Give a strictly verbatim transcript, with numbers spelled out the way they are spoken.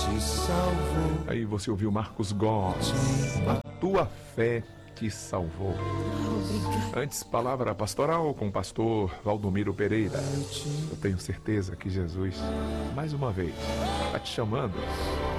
te salvou. Aí você ouviu Marcos Gomes. A tua fé te salvou. Antes, palavra pastoral com o pastor Valdomiro Pereira. Eu tenho certeza que Jesus, mais uma vez, está te chamando